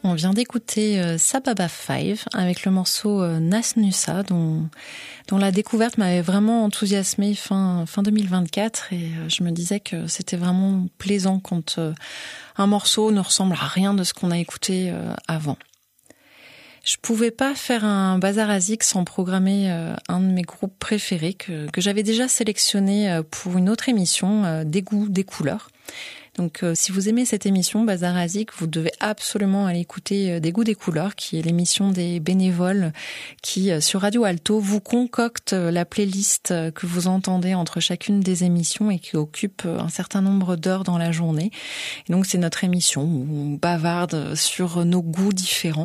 On vient d'écouter Sababa 5 avec le morceau Nas Nusa dont la découverte m'avait vraiment enthousiasmée fin 2024 et je me disais que c'était vraiment plaisant quand un morceau ne ressemble à rien de ce qu'on a écouté avant. Je pouvais pas faire un Bazar Azik sans programmer un de mes groupes préférés que j'avais déjà sélectionné pour une autre émission, Des goûts, des couleurs. Donc si vous aimez cette émission Bazar Azik, vous devez absolument aller écouter Des goûts, des couleurs, qui est l'émission des bénévoles qui, sur Radio Alto, vous concocte la playlist que vous entendez entre chacune des émissions et qui occupe un certain nombre d'heures dans la journée. Et donc c'est notre émission où on bavarde sur nos goûts différents.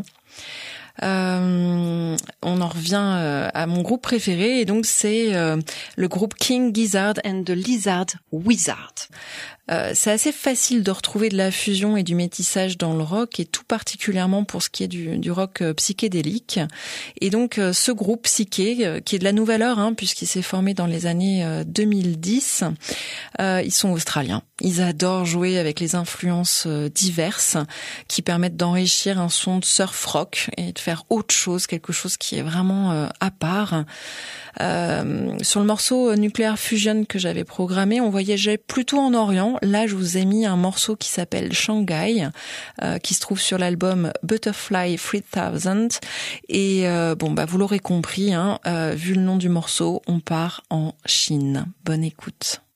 On en revient à mon groupe préféré et donc c'est le groupe King Gizzard and the Lizard Wizard. C'est assez facile de retrouver de la fusion et du métissage dans le rock et tout particulièrement pour ce qui est du rock psychédélique. Et donc ce groupe psyché qui est de la nouvelle heure puisqu'il s'est formé dans les années 2010, ils sont australiens. Ils adorent jouer avec les influences diverses qui permettent d'enrichir un son de surf rock et de faire autre chose, quelque chose qui est vraiment à part. Sur le morceau Nuclear Fusion que j'avais programmé, on voyageait plutôt en Orient. Là, je vous ai mis un morceau qui s'appelle Shanghai, qui se trouve sur l'album Butterfly 3000. Et vous l'aurez compris, vu le nom du morceau, on part en Chine. Bonne écoute.